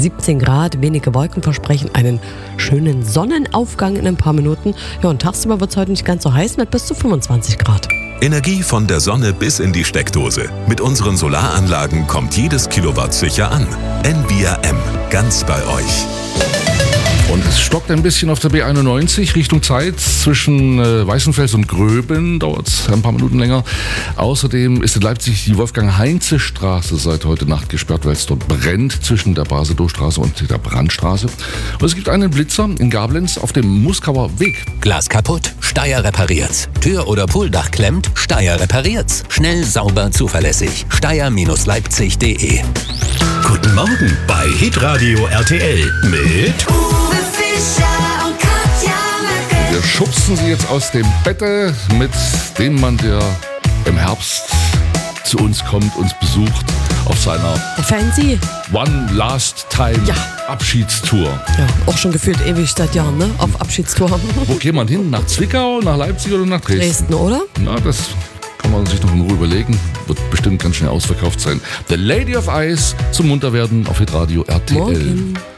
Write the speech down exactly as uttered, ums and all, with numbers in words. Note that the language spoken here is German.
siebzehn Grad, wenige Wolken versprechen einen schönen Sonnenaufgang in ein paar Minuten. Ja, und tagsüber wird es heute nicht ganz so heiß mit bis zu fünfundzwanzig Grad. Energie von der Sonne bis in die Steckdose. Mit unseren Solaranlagen kommt jedes Kilowatt sicher an. N V R M, ganz bei euch. Und es stockt ein bisschen auf der B einundneunzig Richtung Zeitz zwischen äh, Weißenfels und Gröben, dauert es ein paar Minuten länger. Außerdem ist in Leipzig die Wolfgang-Heinze-Straße seit heute Nacht gesperrt, weil es dort brennt zwischen der Basedowstraße und der Brandstraße. Und es gibt einen Blitzer in Gablenz auf dem Muskauer Weg. Glas kaputt? Steyr repariert's. Tür oder Pooldach klemmt? Steyr repariert's. Schnell, sauber, zuverlässig. Steyr Leipzig punkt de. Guten Morgen bei Hitradio R T L mit Uwe Fischer und Katja Merkel. Wir schubsen sie jetzt aus dem Bette mit dem Mann, der im Herbst zu uns kommt, uns besucht auf seiner Der Fancy. One Last Time Ja. Abschiedstour. Ja, auch schon gefühlt ewig seit Jahren, ne? Auf Abschiedstour. Wo geht man hin? Nach Zwickau, nach Leipzig oder nach Dresden? Dresden, oder? Na, das kann man sich noch in Ruhe überlegen. Wird bestimmt ganz schnell ausverkauft sein. The Lady of Ice zum Munterwerden auf Hitradio R T L. Morgen.